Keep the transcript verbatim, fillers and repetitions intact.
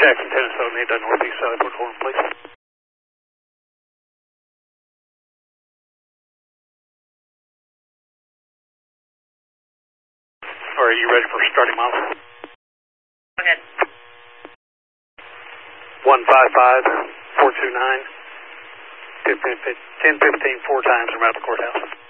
Jackson, Tennessee, need that northeast side for the horn, please. Are you ready for starting miles? Go ahead. one five five, four two nine, ten fifteen, four times around the courthouse.